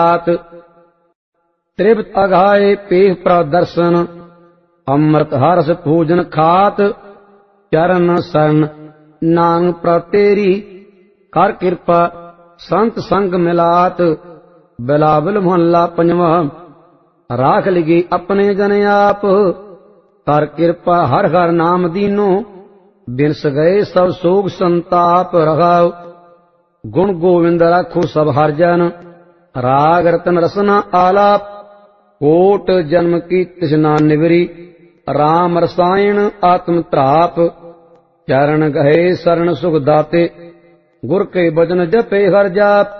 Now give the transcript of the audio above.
ਤ੍ਰਿਪਤ ਅਗਾਏ ਪੇਹ ਪ੍ਰਦਰਸ਼ਨ, ਅੰਮ੍ਰਿਤ ਹਰਸ ਭੋਜਨ ਖਾਤ। ਚਰਨ ਸਰਨ ਨਾਨਕ ਪ੍ਰਤੇਰੀ, ਕਰ ਕਿਰਪਾ ਸੰਤ ਸੰਗ ਮਿਲਾਤ। ਬਿਲਾਵਲ ਮੁਹੱਲਾ ਪੰਜਵਾਂ। ਰਾਖ ਲਗੇ ਆਪਣੇ ਜਨ ਆਪ, ਕਰ ਕਿਰਪਾ ਹਰ ਹਰ ਨਾਮ ਦੀਨੋ। ਬਿਨਸ ਗਏ ਸਭ ਸੋਗ ਸੰਤਾਪ ਰਹਾਉ, ਗੁਣ ਗੋਵਿੰਦ ਰਾਖੋ ਸਭ ਹਰ ਜਨ। ਰਾਗ ਰਤਨ ਰਸਨਾ ਆਲਾਪ, ਕੋਟ ਜਨਮ ਕੀ ਤ੍ਰਿਸ਼ਨਾ ਨਿਵਰੀ। ਰਾਮ ਰਸਾਇਣ ਆਤਮ ਧਰਾਪ, ਚਰਨ ਗਏ ਸਰਣ ਸੁਖ ਦਾਤੇ। ਗੁਰ ਕੇ ਬਚਨ ਜਪੇ ਹਰ ਜਾਪ।